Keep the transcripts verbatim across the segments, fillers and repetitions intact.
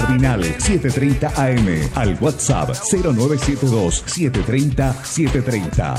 Cardinal setecientos treinta A M. Al WhatsApp cero nueve siete dos, siete tres cero, siete tres cero.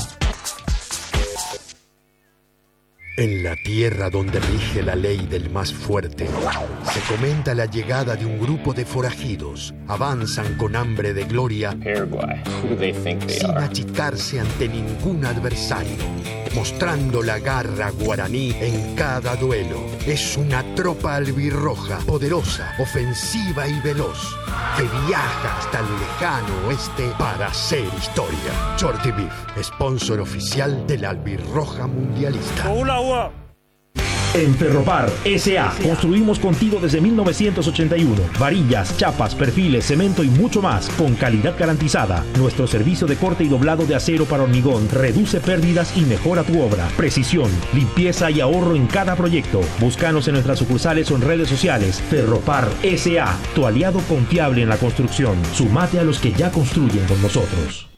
En la tierra donde rige la ley del más fuerte, se comenta la llegada de un grupo de forajidos. Avanzan con hambre de gloria, sin achicarse ante ningún adversario, mostrando la garra guaraní en cada duelo. Es una tropa albirroja, poderosa, ofensiva y veloz, que viaja hasta el lejano oeste para hacer historia. Shorty Beef, sponsor oficial de la albirroja mundialista. En Ferropar S A construimos contigo desde mil novecientos ochenta y uno. Varillas, chapas, perfiles, cemento y mucho más con calidad garantizada. Nuestro servicio de corte y doblado de acero para hormigón reduce pérdidas y mejora tu obra. Precisión, limpieza y ahorro en cada proyecto. Búscanos en nuestras sucursales o en redes sociales. Ferropar S A, tu aliado confiable en la construcción. Sumate a los que ya construyen con nosotros.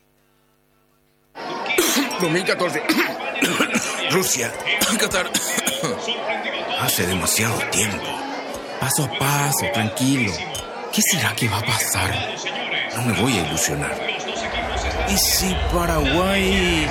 dos mil catorce Rusia, Qatar. Hace demasiado tiempo. Paso a paso, tranquilo. ¿Qué será que va a pasar? No me voy a ilusionar. ¿Y si Paraguay?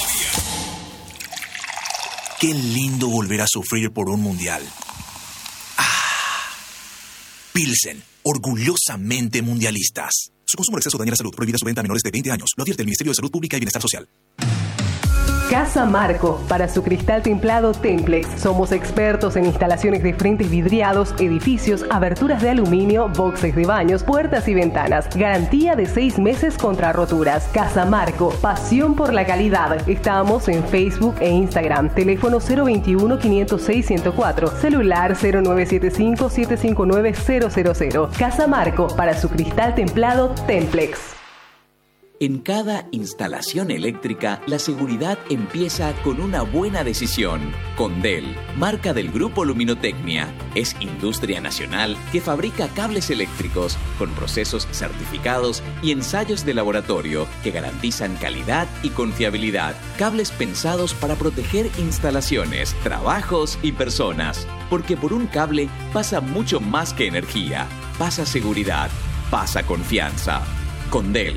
Qué lindo volver a sufrir por un mundial. Ah. Pilsen, orgullosamente mundialistas. Su consumo de exceso daña la salud. Prohibida su venta a menores de veinte años. Lo advierte el Ministerio de Salud Pública y Bienestar Social. Casa Marco, para su cristal templado Templex. Somos expertos en instalaciones de frentes vidriados, edificios, aberturas de aluminio, boxes de baños, puertas y ventanas. Garantía de seis meses contra roturas. Casa Marco, pasión por la calidad. Estamos en Facebook e Instagram. Teléfono cero veintiuno, quinientos seis, ciento cuatro. Celular cero nueve siete cinco, siete cinco nueve, cero cero cero. Casa Marco, para su cristal templado Templex. En cada instalación eléctrica, la seguridad empieza con una buena decisión. Condel, marca del Grupo Luminotecnia, es industria nacional que fabrica cables eléctricos con procesos certificados y ensayos de laboratorio que garantizan calidad y confiabilidad. Cables pensados para proteger instalaciones, trabajos y personas. Porque por un cable pasa mucho más que energía. Pasa seguridad, pasa confianza. Condel.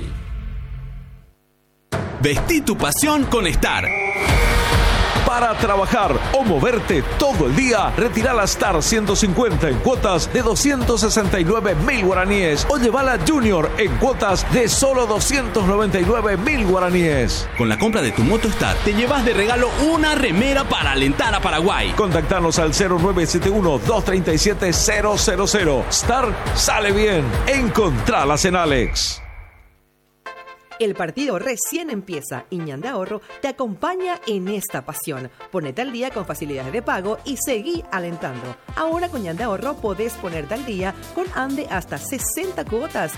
Vestí tu pasión con Star. Para trabajar o moverte todo el día, retira la Star ciento cincuenta en cuotas de doscientos sesenta y nueve mil guaraníes o llevala Junior en cuotas de solo doscientos noventa y nueve mil guaraníes. Con la compra de tu moto Star, te llevas de regalo una remera para alentar a Paraguay. Contactanos al cero nueve siete uno, dos tres siete, cero cero cero. Star sale bien. Encontralas en Alex. El partido recién empieza y Ñan de Ahorro te acompaña en esta pasión. Ponete al día con facilidades de pago y seguí alentando. Ahora con Ñan de Ahorro podés ponerte al día con Ande hasta sesenta cuotas